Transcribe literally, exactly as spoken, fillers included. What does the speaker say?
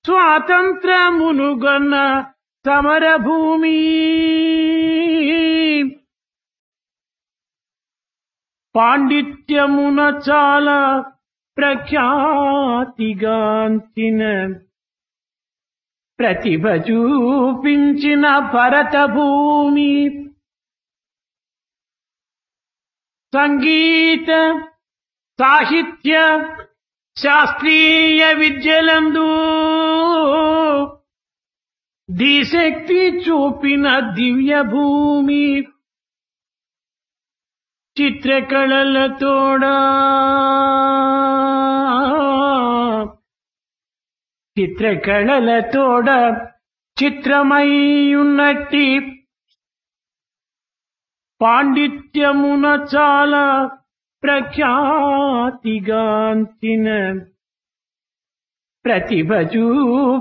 స్వాతంత్రమునుగొన్న సమరభూమి పాండిత్యమున చాలా ప్రఖ్యాతిగాంచిన ప్రతిభ చూపించిన భరత భూమి సంగీత సాహిత్య శాస్త్రీయ విద్యలందు దిశక్తి చూపిన దివ్య భూమి చిత్రకళలతోడా చిత్రకళలతోడ చిత్రమయ్యున్నట్టి పాండిత్యమున చాలా ప్రఖ్యాతిగాంచిన ప్రతిభ చూ